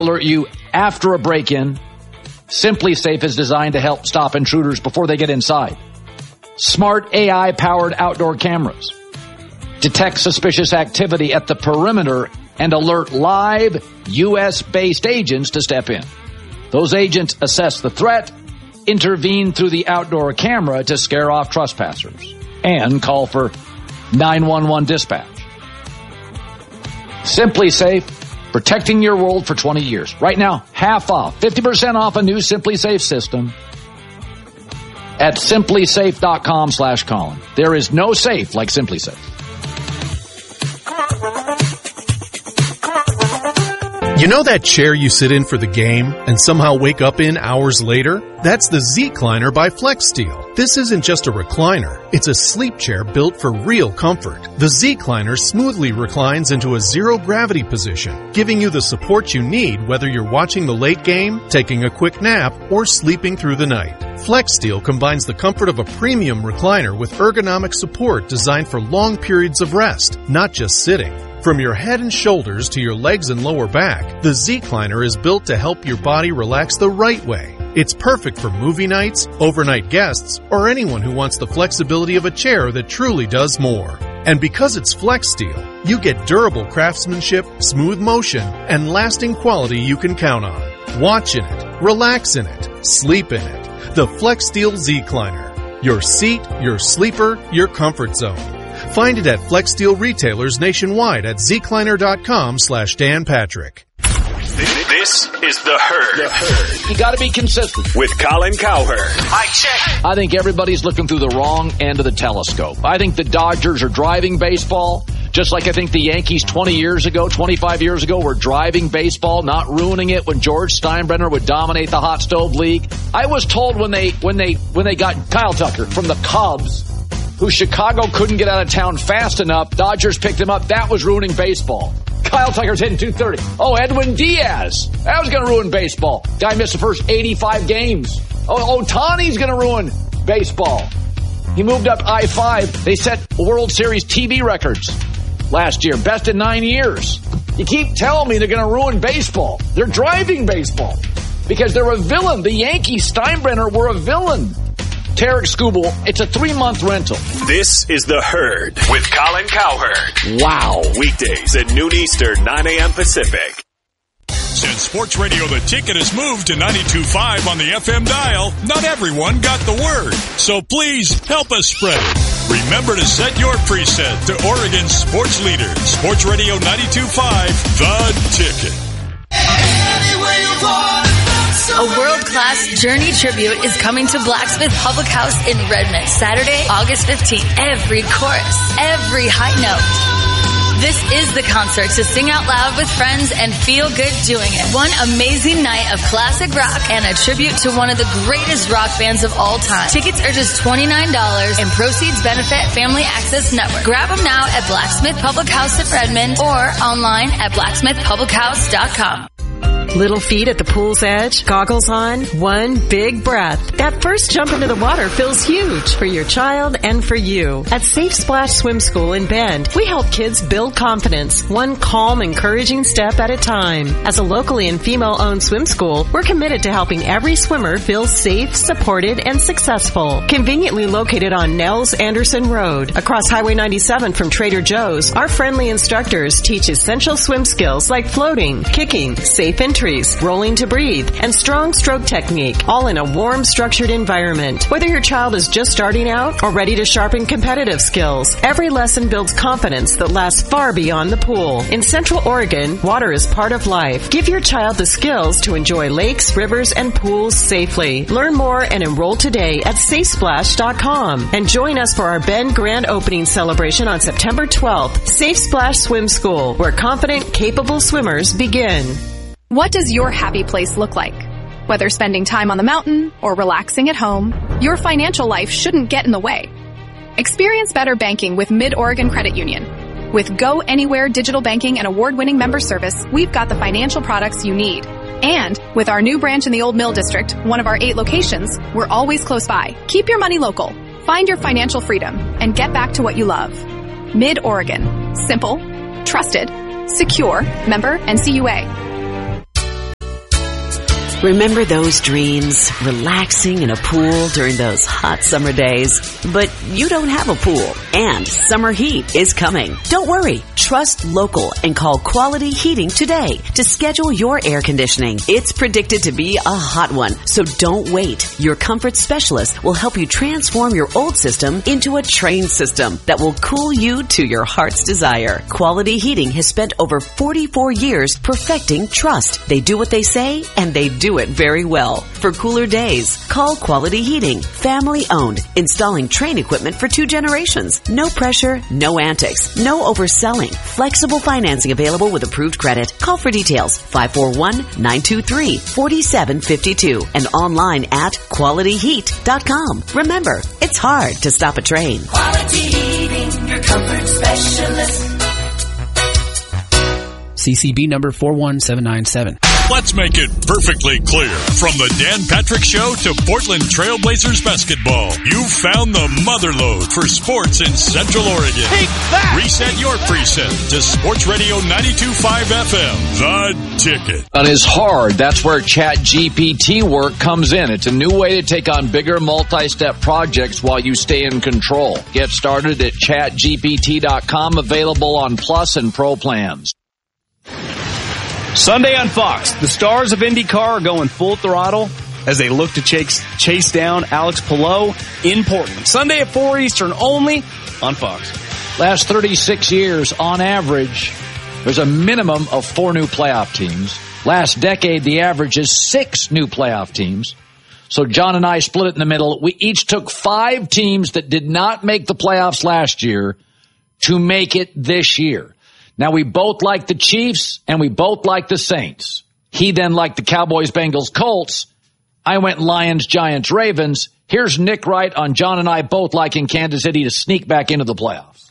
alert you after a break-in. Simply Safe is designed to help stop intruders before they get inside. Smart AI-powered outdoor cameras detect suspicious activity at the perimeter and alert live U.S.-based agents to step in. Those agents assess the threat, intervene through the outdoor camera to scare off trespassers, and call for 911 dispatch. Simply Safe, protecting your world for 20 years. Right now, half off, 50% off a new Simply Safe system at simplysafe.com/Colin. There is no safe like Simply Safe. You know that chair you sit in for the game and somehow wake up in hours later? That's the Z-Cliner by FlexSteel. This isn't just a recliner. It's a sleep chair built for real comfort. The Z-Cliner smoothly reclines into a zero-gravity position, giving you the support you need whether you're watching the late game, taking a quick nap, or sleeping through the night. FlexSteel combines the comfort of a premium recliner with ergonomic support designed for long periods of rest, not just sitting. From your head and shoulders to your legs and lower back, the Z-Cliner is built to help your body relax the right way. It's perfect for movie nights, overnight guests, or anyone who wants the flexibility of a chair that truly does more. And because it's FlexSteel, you get durable craftsmanship, smooth motion, and lasting quality you can count on. Watch in it, relax in it, sleep in it. The FlexSteel Z-Cliner. Your seat, your sleeper, your comfort zone. Find it at FlexSteel retailers nationwide at zcliner.com/Dan Patrick. This is The Herd. You got to be consistent. With Colin Cowherd. Mic check. I think everybody's looking through the wrong end of the telescope. I think the Dodgers are driving baseball, just like I think the Yankees 20 years ago, 25 years ago were driving baseball, not ruining it when George Steinbrenner would dominate the hot stove league. I was told when they got Kyle Tucker from the Cubs, who Chicago couldn't get out of town fast enough, Dodgers picked him up. That was ruining baseball. Kyle Tucker's hitting 230. Oh, Edwin Diaz. That was going to ruin baseball. Guy missed the first 85 games. Oh, Ohtani's going to ruin baseball. He moved up I-5. They set World Series TV records last year. Best in 9 years. You keep telling me they're going to ruin baseball. They're driving baseball because they're a villain. The Yankees, Steinbrenner, were a villain. Tarek Skubal, it's a 3-month rental. This is The Herd with Colin Cowherd. Wow. Weekdays at noon Eastern, 9 a.m. Pacific. Since Sports Radio The Ticket has moved to 92.5 on the FM dial, not everyone got the word. So please help us spread it. Remember to set your preset to Oregon's sports leader, Sports Radio 92.5, The Ticket. A world-class Journey tribute is coming to Blacksmith Public House in Redmond, Saturday, August 15th. Every chorus, every high note. This is the concert to sing out loud with friends and feel good doing it. One amazing night of classic rock and a tribute to one of the greatest rock bands of all time. Tickets are just $29 and proceeds benefit Family Access Network. Grab them now at Blacksmith Public House in Redmond or online at blacksmithpublichouse.com. Little feet at the pool's edge, goggles on, one big breath. That first jump into the water feels huge for your child and for you. At Safe Splash Swim School in Bend, we help kids build confidence, one calm, encouraging step at a time. As a locally and female-owned swim school, we're committed to helping every swimmer feel safe, supported, and successful. Conveniently located on Nels Anderson Road, across Highway 97 from Trader Joe's, our friendly instructors teach essential swim skills like floating, kicking, safe entries, rolling to breathe, and strong stroke technique, all in a warm, structured environment. Whether your child is just starting out or ready to sharpen competitive skills, every lesson builds confidence that lasts far beyond the pool. In Central Oregon, water is part of life. Give your child the skills to enjoy lakes, rivers, and pools safely. Learn more and enroll today at SafeSplash.com. And join us for our Bend Grand Opening celebration on September 12th. Safe Splash Swim School, where confident, capable swimmers begin. What does your happy place look like? Whether spending time on the mountain or relaxing at home, your financial life shouldn't get in the way. Experience better banking with Mid-Oregon Credit Union. With Go Anywhere digital banking and award-winning member service, we've got the financial products you need. And with our new branch in the Old Mill District, one of our 8 locations, we're always close by. Keep your money local, find your financial freedom, and get back to what you love. Mid-Oregon. Simple, trusted, secure, member NCUA. Remember those dreams? Relaxing in a pool during those hot summer days? But you don't have a pool, and summer heat is coming. Don't worry. Trust local and call Quality Heating today to schedule your air conditioning. It's predicted to be a hot one, so don't wait. Your comfort specialist will help you transform your old system into a trained system that will cool you to your heart's desire. Quality Heating has spent over 44 years perfecting trust. They do what they say, and they do it very well. For cooler days, call Quality Heating. Family owned, installing Trane equipment for 2 generations. No pressure, no antics, no overselling. Flexible financing available with approved credit. Call for details. 541-923-4752 and online at qualityheat.com. Remember, it's hard to stop a train. Quality Heating, your comfort specialist. CCB number 41797. Let's make it perfectly clear. From the Dan Patrick Show to Portland Trailblazers basketball, you found the motherlode for sports in Central Oregon. Take that! Reset your preset to Sports Radio 92.5 FM. The Ticket. That is hard. That's where ChatGPT work comes in. It's a new way to take on bigger multi-step projects while you stay in control. Get started at chatgpt.com, available on Plus and Pro plans. Sunday on Fox, the stars of IndyCar are going full throttle as they look to chase down Alex Palou in Portland. Sunday at 4 Eastern only on Fox. Last 36 years, on average, there's a minimum of 4 new playoff teams. Last decade, the average is 6 new playoff teams. So John and I split it in the middle. We each took 5 teams that did not make the playoffs last year to make it this year. Now, we both like the Chiefs, and we both like the Saints. He then liked the Cowboys, Bengals, Colts. I went Lions, Giants, Ravens. Here's Nick Wright on John and I both liking Kansas City to sneak back into the playoffs.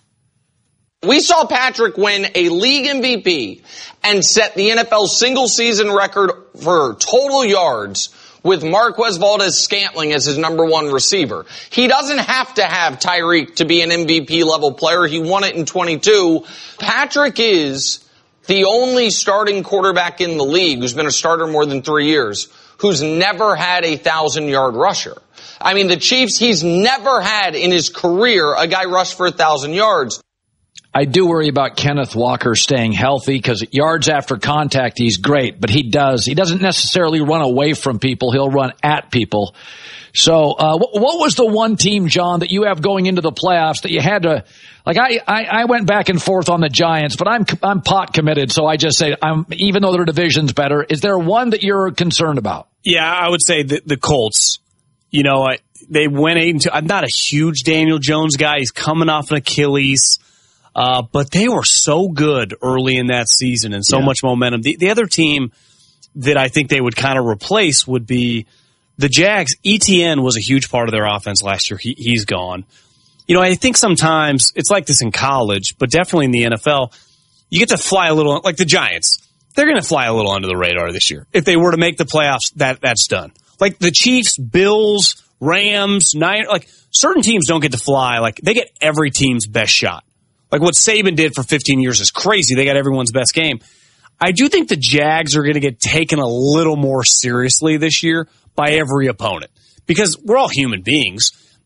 We saw Patrick win a league MVP and set the NFL single-season record for total yards with Marquez Valdes-Scantling as his number 1 receiver. He doesn't have to have Tyreek to be an MVP-level player. He won it in 22. Patrick is the only starting quarterback in the league who's been a starter more than 3 years who's never had a 1,000-yard rusher. I mean, the Chiefs, he's never had in his career a guy rush for 1,000 yards. I do worry about Kenneth Walker staying healthy because yards after contact, he's great, but he doesn't necessarily run away from people. He'll run at people. So, what was the one team, John, that you have going into the playoffs that you had to, like, I went back and forth on the Giants, but I'm pot committed. So I just say, even though their division's better, is there one that you're concerned about? Yeah, I would say the Colts. You know, they went 8-2. I'm not a huge Daniel Jones guy. He's coming off an Achilles. But they were so good early in that season and so much momentum. The other team that I think they would kind of replace would be the Jags. ETN was a huge part of their offense last year. He's gone. You know, I think sometimes it's like this in college, but definitely in the NFL, you get to fly a little, like the Giants. They're going to fly a little under the radar this year. If they were to make the playoffs, that's done. Like the Chiefs, Bills, Rams, Niners, like certain teams don't get to fly. Like they get every team's best shot. Like what Saban did for 15 years is crazy. They got everyone's best game. I do think the Jags are going to get taken a little more seriously this year by every opponent because we're all human beings.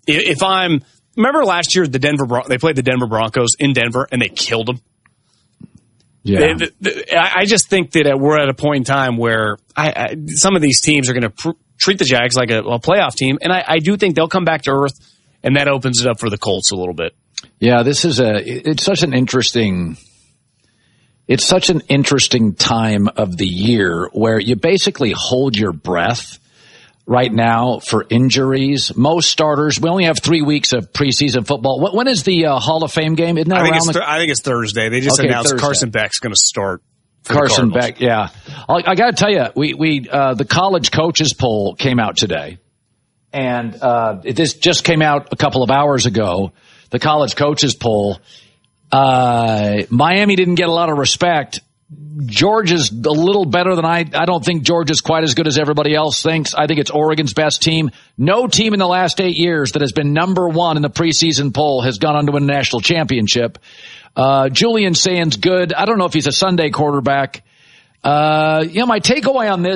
Remember last year they played the Denver Broncos in Denver and they killed them. Yeah. I just think that we're at a point in time where some of these teams are going to treat the Jags like a playoff team, and I do think they'll come back to earth, and that opens it up for the Colts a little bit. Yeah, it's such an interesting time of the year where you basically hold your breath right now for injuries. Most starters, we only have 3 weeks of preseason football. When is the Hall of Fame game? Isn't that I think it's Thursday. They just announced Thursday. Carson Beck's going to start. Carson Beck, yeah. I got to tell you, the college coaches poll came out today, and this just came out a couple of hours ago. The college coaches poll, Miami didn't get a lot of respect. Georgia's a little better than I don't think Georgia's quite as good as everybody else thinks. I think it's Oregon's best team. No team in the last 8 years that has been number 1 in the preseason poll has gone on to win a national championship. Julian Sain's good. I don't know if he's a Sunday quarterback. My takeaway on this